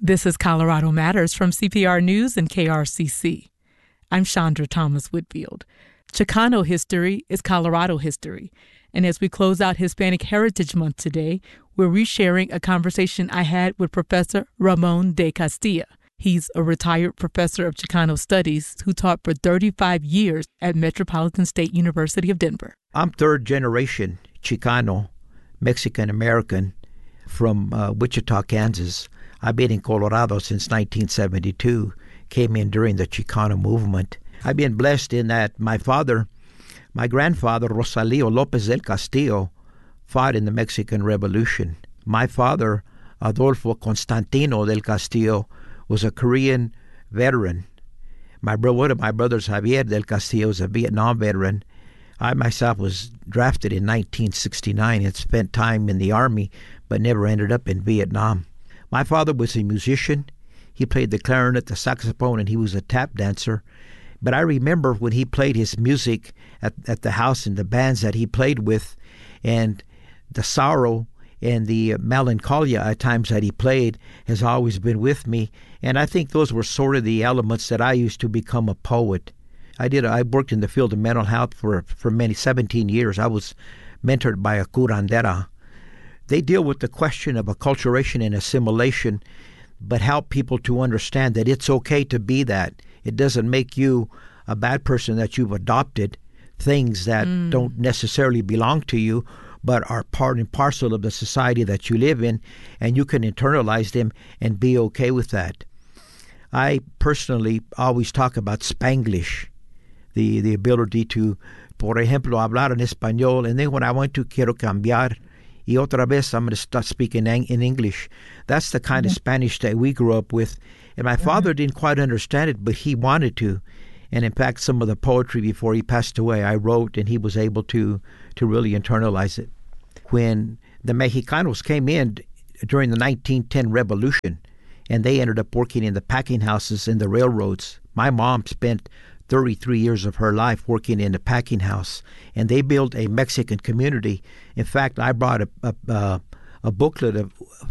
This is Colorado Matters from CPR News and KRCC. I'm Chandra Thomas Whitfield. Chicano history is Colorado history. And as we close out Hispanic Heritage Month today, we're resharing a conversation I had with Professor Ramon de Castilla. He's a retired professor of Chicano Studies who taught for 35 years at Metropolitan State University of Denver. I'm third generation Chicano, Mexican-American from Wichita, Kansas. I've been in Colorado since 1972, came in during the Chicano movement. I've been blessed in that my grandfather, Rosalio Lopez del Castillo, fought in the Mexican Revolution. My father, Adolfo Constantino del Castillo, was a Korean veteran. One of my brothers, Javier del Castillo, was a Vietnam veteran. I myself was drafted in 1969 and spent time in the Army, but never ended up in Vietnam. My father was a musician. He played the clarinet, the saxophone, and he was a tap dancer. But I remember when he played his music at the house and the bands that he played with, and the sorrow and the melancholia at times that he played has always been with me. And I think those were sort of the elements that I used to become a poet. I worked in the field of mental health for 17 years. I was mentored by a curandera. They deal with the question of acculturation and assimilation, but help people to understand that it's okay to be that. It doesn't make you a bad person that you've adopted things that don't necessarily belong to you, but are part and parcel of the society that you live in, and you can internalize them and be okay with that. I personally always talk about Spanglish, the ability to, por ejemplo, hablar en español, and then when I want to quiero cambiar, y otra vez I'm going to start speaking in English. That's the kind of Spanish that we grew up with. And my father didn't quite understand it, but he wanted to. And in fact, some of the poetry before he passed away, I wrote, and he was able to really internalize it. When the Mexicanos came in during the 1910 revolution, and they ended up working in the packing houses and the railroads, my mom spent 33 years of her life working in the packing house, and they built a Mexican community. In fact, I brought a booklet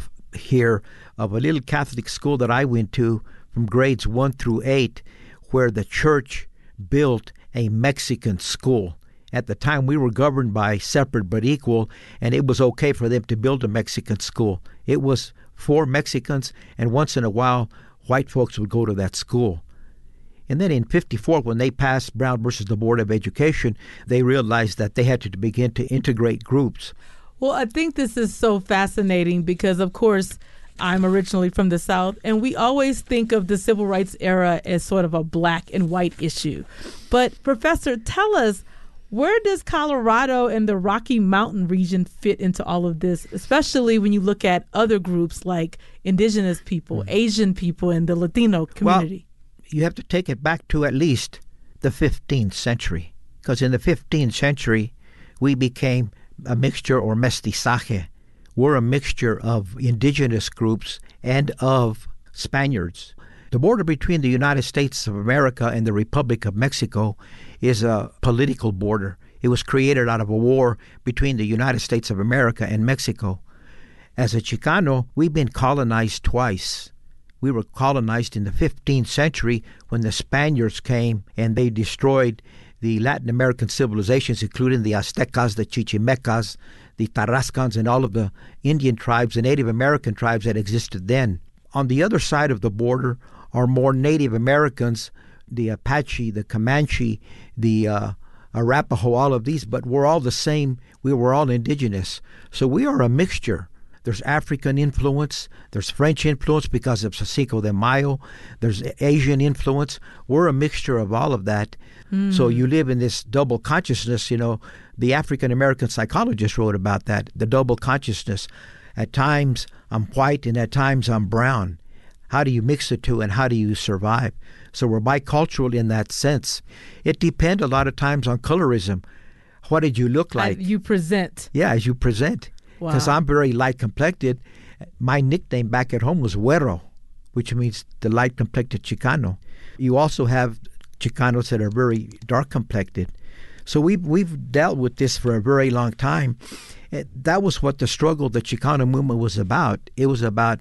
here of a little Catholic school that I went to from grades 1 through 8, where the church built a Mexican school. At the time, we were governed by separate but equal, and it was okay for them to build a Mexican school. It was for Mexicans, and once in a while, white folks would go to that school. And then in 1954, when they passed Brown versus the Board of Education, they realized that they had to begin to integrate groups. Well, I think this is so fascinating because, of course, I'm originally from the South, and we always think of the civil rights era as sort of a black and white issue. But, Professor, tell us, where does Colorado and the Rocky Mountain region fit into all of this, especially when you look at other groups like indigenous people, Asian people, and the Latino community? Well, you have to take it back to at least the 15th century, because in the 15th century, we became a mixture or mestizaje. We're a mixture of indigenous groups and of Spaniards. The border between the United States of America and the Republic of Mexico is a political border. It was created out of a war between the United States of America and Mexico. As a Chicano, we've been colonized twice. We were colonized in the 15th century when the Spaniards came and they destroyed the Latin American civilizations, including the Aztecas, the Chichimecas, the Tarascans, and all of the Indian tribes, the Native American tribes that existed then. On the other side of the border are more Native Americans, the Apache, the Comanche, the Arapaho, all of these, but we're all the same. We were all indigenous. So we are a mixture. There's African influence. There's French influence because of Cinco de Mayo. There's Asian influence. We're a mixture of all of that. So you live in this double consciousness. You know, the African-American psychologist wrote about that, the double consciousness. At times I'm white and at times I'm brown. How do you mix the two and how do you survive? So we're bicultural in that sense. It depends a lot of times on colorism. What did you look like? You present. Yeah, as you present. Because I'm very light-complected. My nickname back at home was Güero, which means the light-complected Chicano. You also have Chicanos that are very dark-complected. So we've dealt with this for a very long time. That was what the struggle, the Chicano movement was about. It was about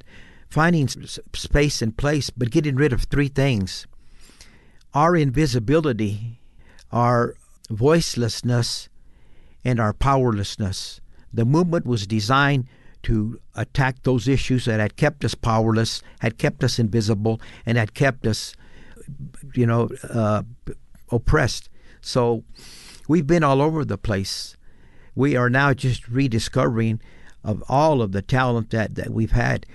finding space and place, but getting rid of three things: our invisibility, our voicelessness, and our powerlessness. The movement was designed to attack those issues that had kept us powerless, had kept us invisible, and had kept us, oppressed. So we've been all over the place. We are now just rediscovering of all of the talent that we've had.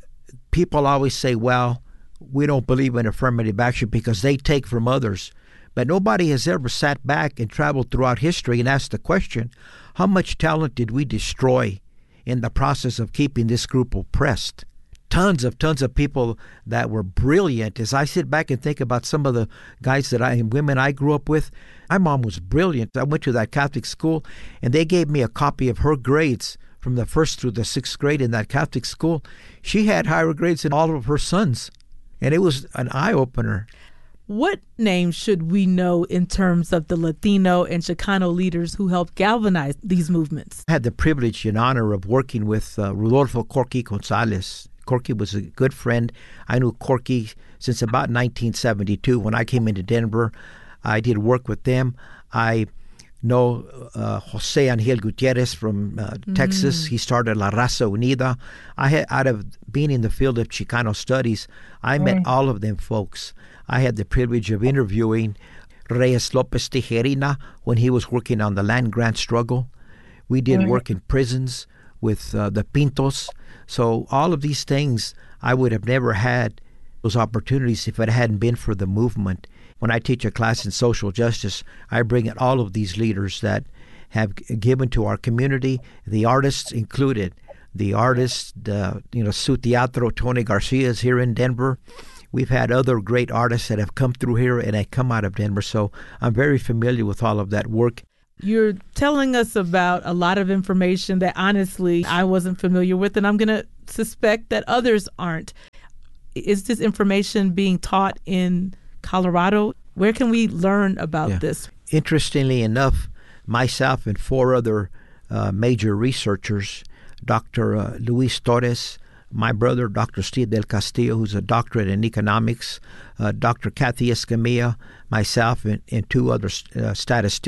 People always say, well, we don't believe in affirmative action because they take from others. But nobody has ever sat back and traveled throughout history and asked the question, how much talent did we destroy in the process of keeping this group oppressed? Tons of people that were brilliant. As I sit back and think about some of the guys and women I grew up with, my mom was brilliant. I went to that Catholic school, and they gave me a copy of her grades from the 1st through the 6th grade in that Catholic school. She had higher grades than all of her sons, and it was an eye-opener. What names should we know in terms of the Latino and Chicano leaders who helped galvanize these movements? I had the privilege and honor of working with Rodolfo Corky Gonzalez. Corky was a good friend. I knew Corky since about 1972. When I came into Denver, I did work with them. I know Jose Angel Gutierrez from Texas. He started La Raza Unida. Out of being in the field of Chicano studies, I met all of them folks. I had the privilege of interviewing Reyes Lopez Tijerina when he was working on the land grant struggle. We did work in prisons with the Pintos. So all of these things, I would have never had those opportunities if it hadn't been for the movement. When I teach a class in social justice, I bring in all of these leaders that have given to our community, the artists included. The artists, Su Teatro, Tony Garcia is here in Denver. We've had other great artists that have come through here and have come out of Denver. So I'm very familiar with all of that work. You're telling us about a lot of information that honestly I wasn't familiar with, and I'm going to suspect that others aren't. Is this information being taught in Colorado? Where can we learn about this? Interestingly enough, myself and 4 other major researchers, Dr. Luis Torres, my brother, Dr. Steve Del Castillo, who's a doctorate in economics, Dr. Kathy Escamilla, myself, and 2 other statisticians,